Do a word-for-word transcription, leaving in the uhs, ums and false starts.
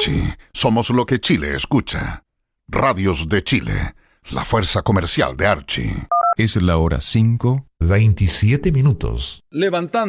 Archie, somos lo que Chile escucha. Radios de Chile, la fuerza comercial de Archie. Es la hora cinco, veintisiete minutos. Levantando